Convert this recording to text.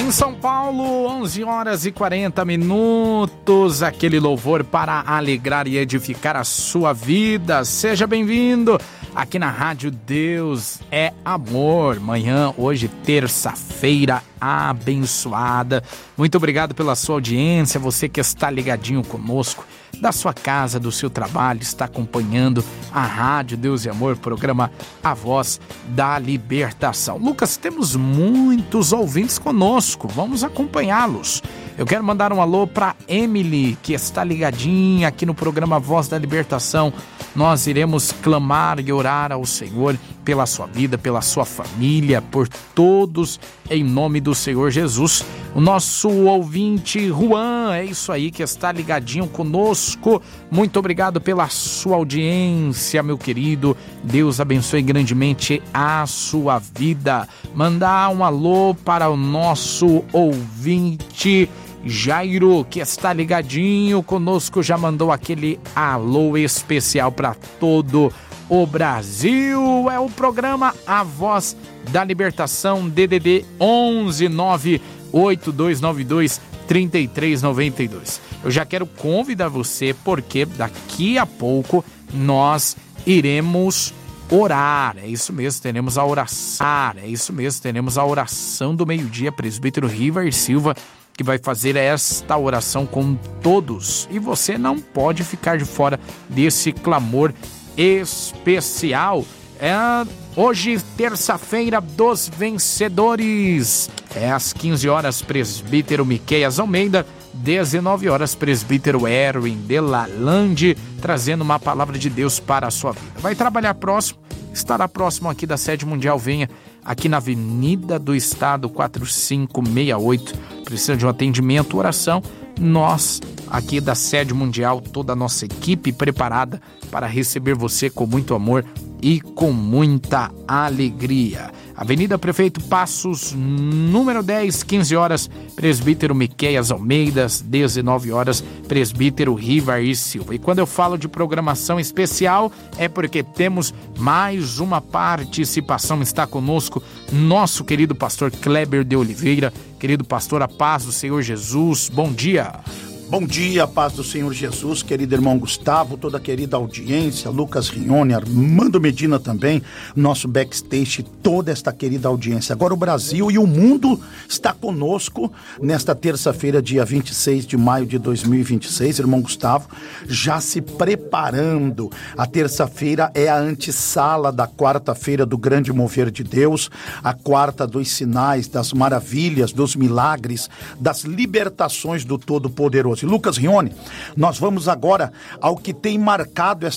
Em São Paulo, 11 horas e 40 minutos, aquele louvor para alegrar e edificar a sua vida. Seja bem-vindo aqui na Rádio Deus é Amor. Manhã, hoje, terça-feira abençoada. Muito obrigado pela sua audiência, você que está ligadinho conosco, da sua casa, do seu trabalho, está acompanhando a Rádio Deus e Amor, programa A Voz da Libertação. Lucas, temos muitos ouvintes conosco, vamos acompanhá-los. Eu quero mandar um alô para Emily, que está ligadinha aqui no programa Voz da Libertação. Nós iremos clamar e orar ao Senhor pela sua vida, pela sua família, por todos, em nome do Senhor Jesus. O nosso ouvinte Juan, é isso aí, que está ligadinho conosco. Muito obrigado pela sua audiência, meu querido. Deus abençoe grandemente a sua vida. Mandar um alô para o nosso ouvinte Jairo, que está ligadinho conosco, já mandou aquele alô especial para todo o Brasil. É o programa A Voz da Libertação, DDD 11 98292 3392. Eu já quero convidar você, porque daqui a pouco nós iremos orar. É isso mesmo, teremos a oração. Teremos a oração do meio-dia, presbítero River Silva, que vai fazer esta oração com todos. E você não pode ficar de fora desse clamor especial. Hoje, terça-feira dos vencedores. Às 15 horas, presbítero Miqueias Almeida. 19 horas, presbítero Erwin Delalande, trazendo uma palavra de Deus para a sua vida. Vai trabalhar próximo, estará próximo aqui da Sede Mundial. Venha aqui na Avenida do Estado 4568. Precisa de um atendimento, oração. Nós, aqui da Sede Mundial, toda a nossa equipe preparada para receber você com muito amor e com muita alegria. Avenida Prefeito Passos, número 10, 15 horas, presbítero Miqueias Almeida, 19 horas, presbítero Rivair Silva. E quando eu falo de programação especial, é porque temos mais uma participação. Está conosco nosso querido pastor Kleber de Oliveira. Querido pastor, a paz do Senhor Jesus, bom dia. Bom dia, paz do Senhor Jesus, querido irmão Gustavo, toda a querida audiência, Lucas Rione, Armando Medina também, nosso backstage, toda esta querida audiência. Agora o Brasil e o mundo está conosco nesta terça-feira, dia 26 de maio de 2026, irmão Gustavo, já se preparando. A terça-feira é a antessala da quarta-feira do grande mover de Deus, a quarta dos sinais, das maravilhas, dos milagres, das libertações do Todo-Poderoso. Lucas Rione, nós vamos agora ao que tem marcado esta